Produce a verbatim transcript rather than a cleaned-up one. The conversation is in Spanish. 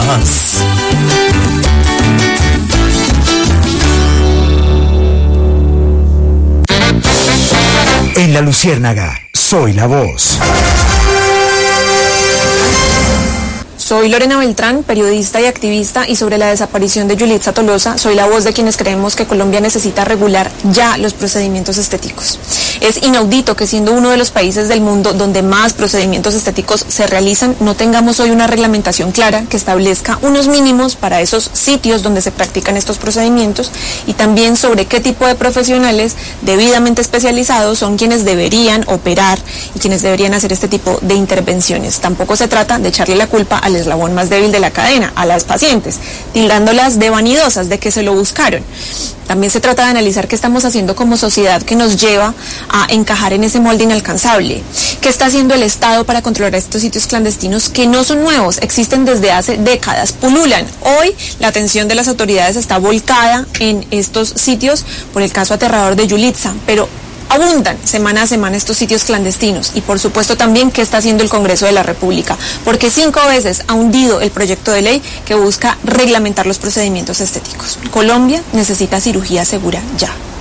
más. En La Luciérnaga, soy la voz. Soy Lorena Beltrán, periodista y activista, y sobre la desaparición de Yulitza Tolosa, soy la voz de quienes creemos que Colombia necesita regular ya los procedimientos estéticos. Es inaudito que siendo uno de los países del mundo donde más procedimientos estéticos se realizan, no tengamos hoy una reglamentación clara que establezca unos mínimos para esos sitios donde se practican estos procedimientos y también sobre qué tipo de profesionales debidamente especializados son quienes deberían operar y quienes deberían hacer este tipo de intervenciones. Tampoco se trata de echarle la culpa al eslabón más débil de la cadena, a las pacientes, tildándolas de vanidosas, de que se lo buscaron. También se trata de analizar qué estamos haciendo como sociedad que nos lleva a encajar en ese molde inalcanzable. ¿Qué está haciendo el Estado para controlar estos sitios clandestinos que no son nuevos, existen desde hace décadas, pululan? Hoy la atención de las autoridades está volcada en estos sitios por el caso aterrador de Yulitza, pero abundan semana a semana estos sitios clandestinos y por supuesto también qué está haciendo el Congreso de la República, porque cinco veces ha hundido el proyecto de ley que busca reglamentar los procedimientos estéticos. Colombia necesita cirugía segura ya.